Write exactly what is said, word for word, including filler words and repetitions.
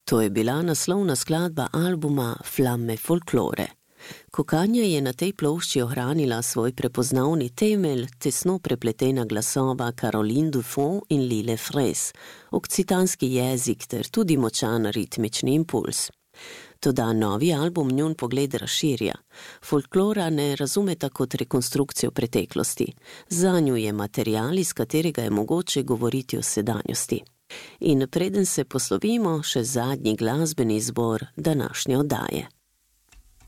To je bila naslovna skladba albuma Flamme folklore. Kokanja je na tej plošči ohranila svoj prepoznavni temelj, tesno prepletena glasova Caroline Dufont in Lille Fres, okcitanski jezik ter tudi močan ritmični impuls. Toda novi album njun pogled razširja. Folklora ne razumeta kot rekonstrukcijo preteklosti. Zanju je material, iz katerega je mogoče govoriti o sedanjosti. In preden se poslovimo, še zadnji glasbeni izbor današnje oddaje.